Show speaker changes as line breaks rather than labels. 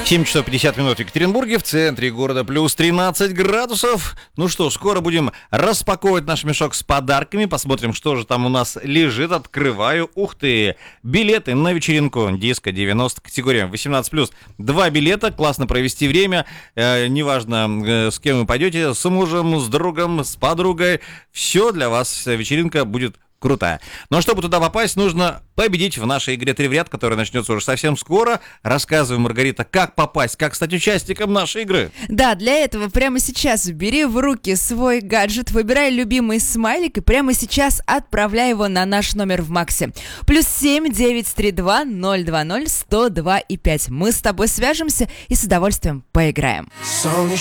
7 часов 50 минут в Екатеринбурге, в центре города плюс 13 градусов. Ну что, скоро будем распаковывать наш мешок с подарками. Посмотрим, что же там у нас лежит. Открываю. Ух ты! Билеты на вечеринку Диско 90, категория 18+. 2 билета, классно провести время. Неважно, с кем вы пойдете, с мужем, с другом, с подругой. Все для вас, вечеринка будет крутая. Но чтобы туда попасть, нужно победить в нашей игре 3 в ряд, которая начнется уже совсем скоро. Рассказывай, Маргарита, как попасть, как стать участником нашей игры.
Да, для этого прямо сейчас бери в руки свой гаджет, выбирай любимый смайлик и прямо сейчас отправляй его на наш номер в Максе. +7 932 020 102 и 5. Мы с тобой свяжемся и с удовольствием поиграем.